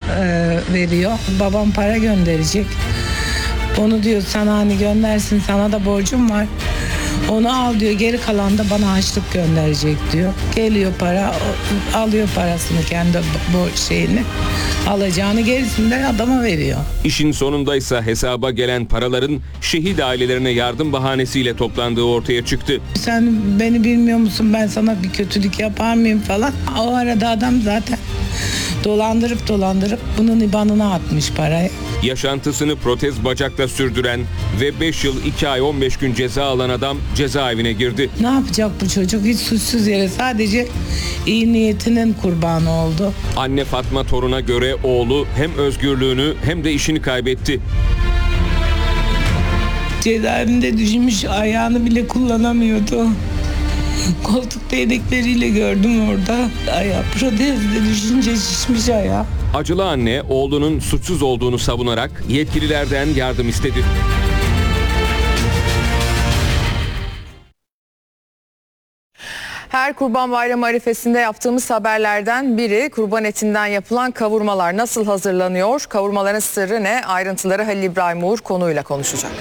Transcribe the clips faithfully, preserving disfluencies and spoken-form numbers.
e, veriyor. Babam para gönderecek. Onu diyor sana hani göndersin, sana da borcum var. Onu al diyor, geri kalan da bana harçlık gönderecek diyor. Geliyor para, alıyor parasını, kendi borç şeyini. Alacağını gerisini de adama veriyor. İşin sonundaysa hesaba gelen paraların şehit ailelerine yardım bahanesiyle toplandığı ortaya çıktı. Sen beni bilmiyor musun, ben sana bir kötülük yapar mıyım falan. O arada adam zaten dolandırıp dolandırıp bunun ibanına atmış parayı. Yaşantısını protez bacakla sürdüren ve beş yıl iki ay on beş gün ceza alan adam cezaevine girdi. Ne yapacak bu çocuk? Hiç suçsuz yere, sadece iyi niyetinin kurbanı oldu. Anne Fatma Torun'a göre oğlu hem özgürlüğünü hem de işini kaybetti. Cezaevinde düşmüş, ayağını bile kullanamıyordu. Koltuk değnekleriyle gördüm orada. Ayağı protezle düşünce şişmiş ayağı. Acılı anne oğlunun suçsuz olduğunu savunarak yetkililerden yardım istedi. Her Kurban Bayramı arifesinde yaptığımız haberlerden biri kurban etinden yapılan kavurmalar nasıl hazırlanıyor? Kavurmaların sırrı ne? Ayrıntıları Halil İbrahim Uğur konuyla konuşacak.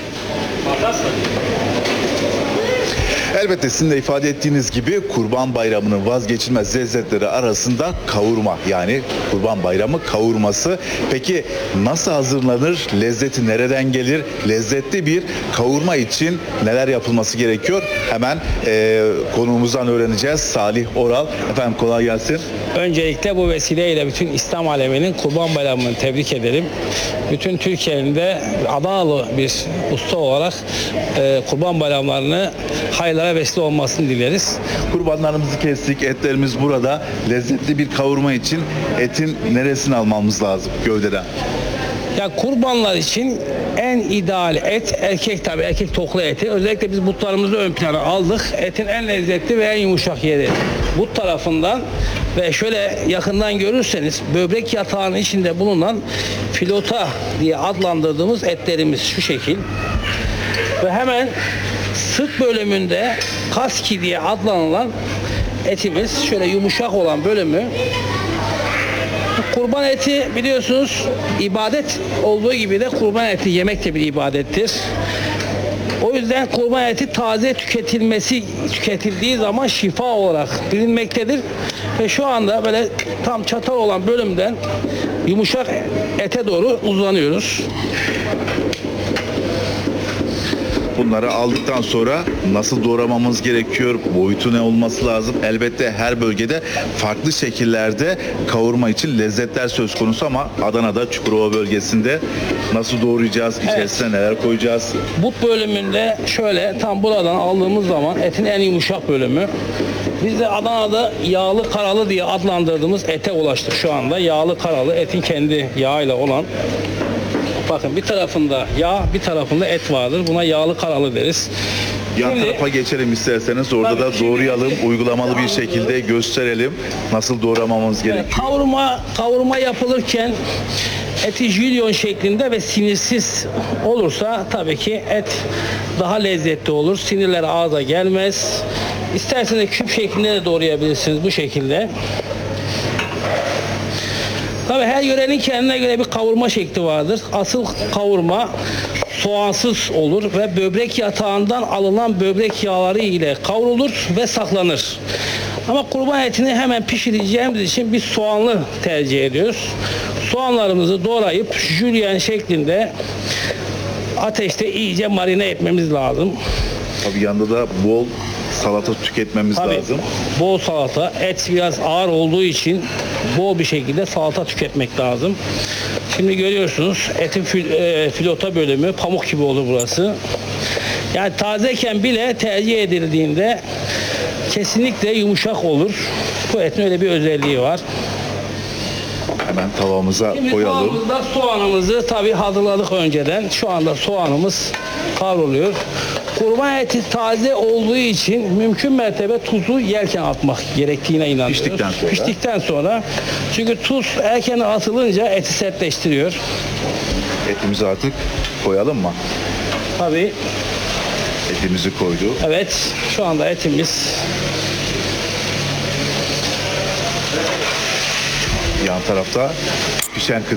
Elbette sizin de ifade ettiğiniz gibi Kurban Bayramı'nın vazgeçilmez lezzetleri arasında kavurma, yani Kurban Bayramı kavurması. Peki nasıl hazırlanır? Lezzeti nereden gelir? Lezzetli bir kavurma için neler yapılması gerekiyor? Hemen e, konuğumuzdan öğreneceğiz. Salih Oral. Efendim kolay gelsin. Öncelikle bu vesileyle bütün İslam aleminin Kurban Bayramı'nı tebrik ederim. Bütün Türkiye'nin de Adanalı bir usta olarak e, Kurban Bayramlarını hayırlara vesile olmasını dileriz. Kurbanlarımızı kestik, etlerimiz burada. Lezzetli bir kavurma için etin neresini almamız lazım gövdeden? Ya kurbanlar için en ideal et erkek, tabii erkek toklu eti. Özellikle biz butlarımızı ön plana aldık. Etin en lezzetli ve en yumuşak yeri but tarafından ve şöyle yakından görürseniz böbrek yatağının içinde bulunan filota diye adlandırdığımız etlerimiz şu şekil. Ve hemen sırt bölümünde kaski diye adlanılan etimiz, şöyle yumuşak olan bölümü. Kurban eti biliyorsunuz ibadet olduğu gibi de kurban eti yemek de bir ibadettir. O yüzden kurban eti taze tüketilmesi, tüketildiği zaman şifa olarak bilinmektedir. Ve şu anda böyle tam çatal olan bölümden yumuşak ete doğru uzanıyoruz. Bunları aldıktan sonra nasıl doğramamız gerekiyor? Boyutu ne olması lazım? Elbette her bölgede farklı şekillerde kavurma için lezzetler söz konusu ama Adana'da Çukurova bölgesinde nasıl doğrayacağız? İçerisine evet. neler koyacağız? But bölümünde şöyle tam buradan aldığımız zaman etin en yumuşak bölümü. Biz de Adana'da yağlı karalı diye adlandırdığımız ete ulaştık şu anda. Yağlı karalı, etin kendi yağıyla olan. Bakın bir tarafında yağ, bir tarafında et vardır. Buna yağlı karalı deriz. Yan Şimdi, tarafa geçelim isterseniz. Orada tabii, da doğrayalım, şimdi, uygulamalı bir şekilde gösterelim. Nasıl doğramamız gerekiyor? Kavurma, kavurma yapılırken eti jülyon şeklinde ve sinirsiz olursa tabii ki et daha lezzetli olur. Sinirler ağza gelmez. İsterseniz küp şeklinde de doğrayabilirsiniz bu şekilde. Tabii her yörenin kendine göre bir kavurma şekli vardır. Asıl kavurma soğansız olur ve böbrek yatağından alınan böbrek yağları ile kavrulur ve saklanır. Ama kurban etini hemen pişireceğimiz için biz soğanlı tercih ediyoruz. Soğanlarımızı doğrayıp jülyen şeklinde ateşte iyice marine etmemiz lazım. Tabii yanında da bol salata tüketmemiz Tabii, lazım. Bol salata. Et biraz ağır olduğu için bol bir şekilde salata tüketmek lazım. Şimdi görüyorsunuz etin fil, e, filota bölümü pamuk gibi olur burası. Yani tazeyken bile tercih edildiğinde kesinlikle yumuşak olur. Bu etin öyle bir özelliği var. Hemen tavamıza Şimdi koyalım. tavamızda soğanımızı tabii hazırladık önceden. Şu anda soğanımız kavruluyor. Kurban eti taze olduğu için mümkün mertebe tuzu yerken atmak gerektiğine inanıyoruz. Piştikten sonra. Piştikten sonra. Çünkü tuz erken atılınca eti sertleştiriyor. Etimizi artık koyalım mı? Tabii. Etimizi koyduk. Evet. Şu anda etimiz. Yan tarafta pişen kısmı.